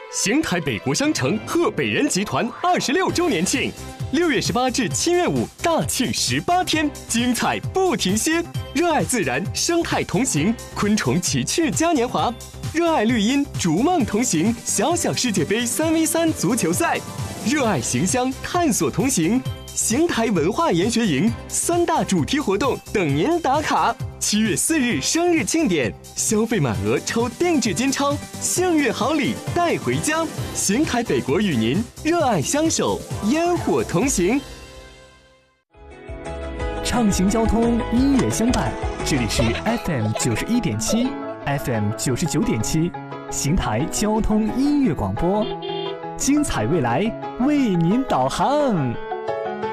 邢台北国商城贺北人集团26周年庆，6月18至7月5大庆18天，精彩不停歇。热爱自然，生态同行，昆虫奇趣嘉年华；热爱绿荫，逐梦同行，小小世界杯3v3足球赛；热爱形乡，探索同行。邢台文化研学营3大主题活动等您打卡。7月4日生日庆典，消费满额抽定制金钞，幸运好礼带回家。邢台北国与您热爱相守，烟火同行。 畅行交通，音乐相伴，这里是 FM 91.7 FM 99.7邢台交通音乐广播，精彩未来为您导航。